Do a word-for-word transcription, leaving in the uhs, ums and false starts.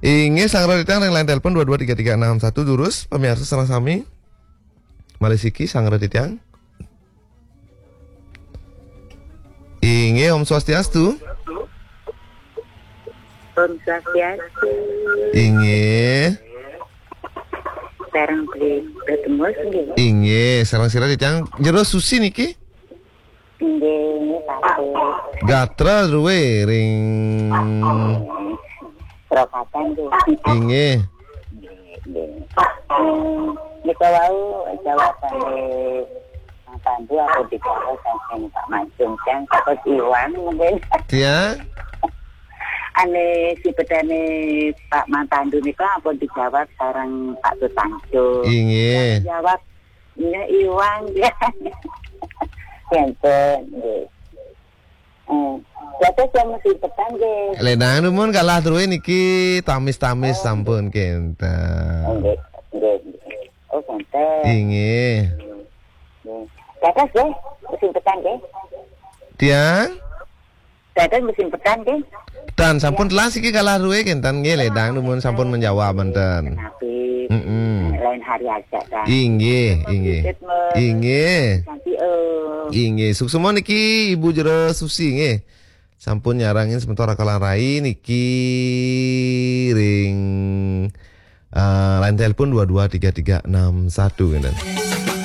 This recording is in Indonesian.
Inge sang raditang yang lain telepon dua dua tiga tiga enam satu durus pemirsa sareng sami. Malisiki sang raditang. Inge Om Swastiastu. Om Swastiastu. Inge. Sareng beli ketemu sendiri. Inge sareng sira ditang jero susi niki. Inge pasti. Gatra ruwe ring. Prokatan tuh. Inge. Nika wau jawaban Pandu aku dijawab sampai Pak Mancung yang takut Iwan mungkin. Dia Ane si bedane Pak Mantandu nika apa dijawab sareng Pak Tutangjo. Inge. Jawab ini Iwan ya. Enten nggih. Eh, jatuh saya mesti petang nggih. Ledang numun kalah truwe niki tamis-tamis sampun kenten. Nggih, nggih. Oh, kenten. Inge. Dadas nggih, mesin petang nggih. Tiang Dadas mesin petang nggih. dan sampun telas iki kalah ruwe kenten nggih ledang numun sampun menjawab menten. Tapi Heeh. lain hari aja kan. Inge, inge. Inge. Nanti eh Inge suksuma niki Ibu Jero Susi nggih. Sampun nyarangin sementara kalah rai niki ring uh, line telepon dua dua tiga tiga enam satu ngeten.